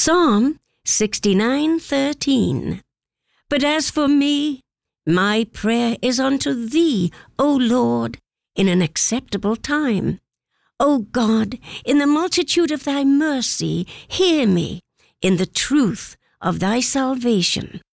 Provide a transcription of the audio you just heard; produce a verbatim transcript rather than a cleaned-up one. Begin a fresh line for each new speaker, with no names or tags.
Psalm sixty-nine thirteen. But as for me, my prayer is unto thee, O Lord, in an acceptable time. O God, in the multitude of thy mercy, hear me, in the truth of thy salvation.